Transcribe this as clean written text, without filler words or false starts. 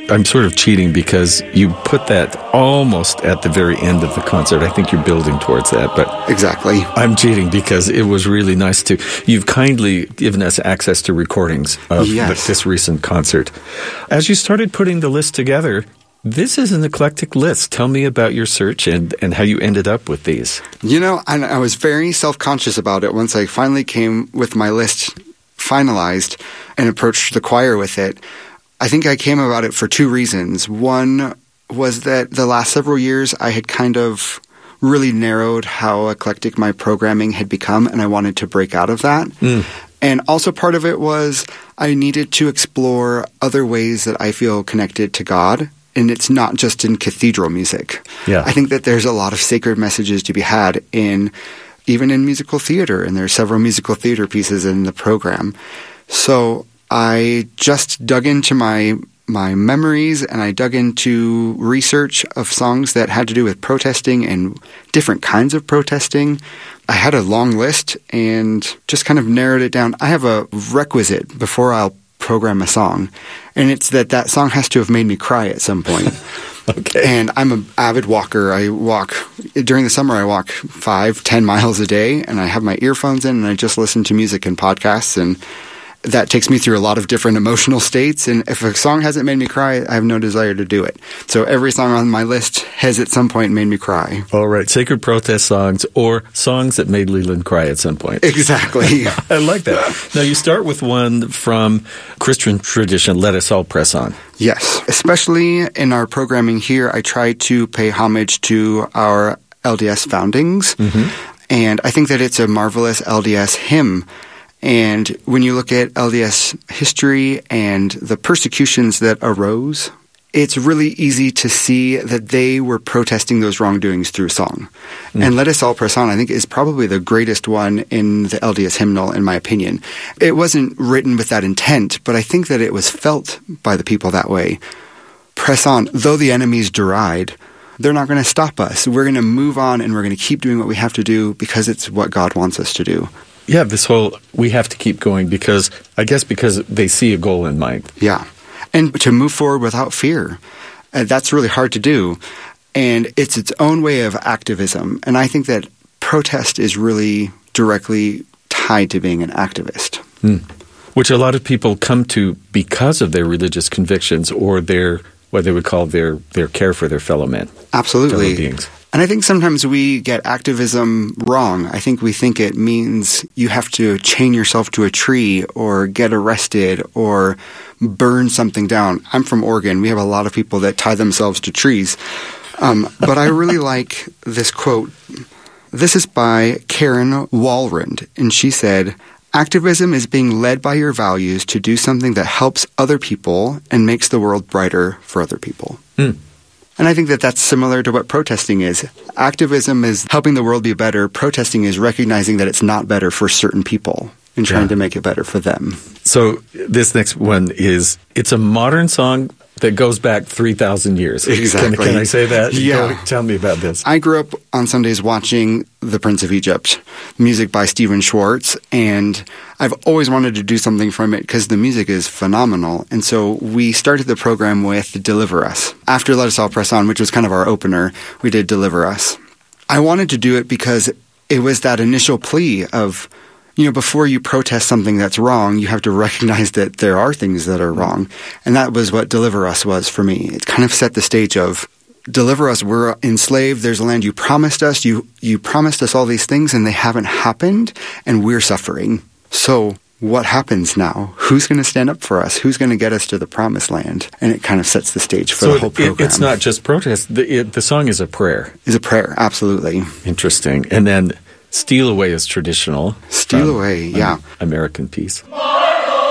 I'm sort of cheating because you put that almost at the very end of the concert. I think you're building towards that, but exactly. I'm cheating because it was really nice to. You've kindly given us access to recordings of this recent concert. As you started putting the list together, this is an eclectic list. Tell me about your search and how you ended up with these. I was very self-conscious about it once I finally came with my list finalized and approached the choir with it. I think I came about it for two reasons. One was that the last several years I had kind of really narrowed how eclectic my programming had become, and I wanted to break out of that. And also part of it was I needed to explore other ways that I feel connected to God, and it's not just in cathedral music. Yeah. I think that there's a lot of sacred messages to be had even in musical theater, and there are several musical theater pieces in the program. So I just dug into my memories, and I dug into research of songs that had to do with protesting and different kinds of protesting. I had a long list and just kind of narrowed it down. I have a requisite before I'll program a song, and it's that song has to have made me cry at some point. Okay. And I'm an avid walker. During the summer, I walk 5-10 miles a day, and I have my earphones in, and I just listen to music and podcasts, and that takes me through a lot of different emotional states. And if a song hasn't made me cry, I have no desire to do it. So every song on my list has at some point made me cry. All right. Sacred protest songs or songs that made Leland cry at some point. Exactly. I like that. Now, you start with one from Christian tradition, Let Us All Press On. Yes. Especially in our programming here, I try to pay homage to our LDS foundings. And I think that it's a marvelous LDS hymn. And when you look at LDS history and the persecutions that arose, it's really easy to see that they were protesting those wrongdoings through song. And Let Us All Press On, I think, is probably the greatest one in the LDS hymnal, in my opinion. It wasn't written with that intent, but I think that it was felt by the people that way. Press on. Though the enemies deride, they're not going to stop us. We're going to move on, and we're going to keep doing what we have to do because it's what God wants us to do. Yeah, we have to keep going because they see a goal in mind. Yeah. And to move forward without fear. That's really hard to do. And it's its own way of activism. And I think that protest is really directly tied to being an activist. Which a lot of people come to because of their religious convictions or what they would call their care for their fellow men. Absolutely. Fellow beings. And I think sometimes we get activism wrong. I think we think it means you have to chain yourself to a tree or get arrested or burn something down. I'm from Oregon. We have a lot of people that tie themselves to trees. But I really like this quote. This is by Karen Walrond, and she said, "Activism is being led by your values to do something that helps other people and makes the world brighter for other people." And I think that that's similar to what protesting is. Activism is helping the world be better. Protesting is recognizing that it's not better for certain people and trying to make it better for them. So this next one it's a modern song that goes back 3,000 years. Exactly. Can I say that? Yeah. Tell me about this. I grew up on Sundays watching The Prince of Egypt, music by Stephen Schwartz, and I've always wanted to do something from it because the music is phenomenal. And so we started the program with Deliver Us. After Let Us All Press On, which was kind of our opener, we did Deliver Us. I wanted to do it because it was that initial plea of, before you protest something that's wrong, you have to recognize that there are things that are wrong. And that was what Deliver Us was for me. It kind of set the stage of, deliver us, we're enslaved, there's a land you promised us, you promised us all these things and they haven't happened, and we're suffering. So what happens now? Who's going to stand up for us? Who's going to get us to the promised land? And it kind of sets the stage for the whole program. It's not just protest. The song is a prayer. Is a prayer, absolutely. Interesting. And then Steal Away is traditional. Steal Away, yeah. American piece.